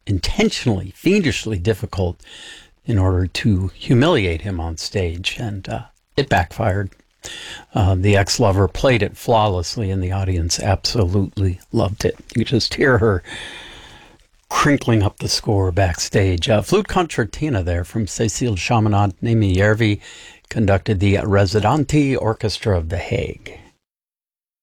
intentionally, fiendishly difficult in order to humiliate him on stage, and it backfired. The ex-lover played it flawlessly, and the audience absolutely loved it. You could just hear her crinkling up the score backstage. Flute concertina there from Cecile Chaminade. Nimi Järvi conducted the Residenti Orchestra of The Hague.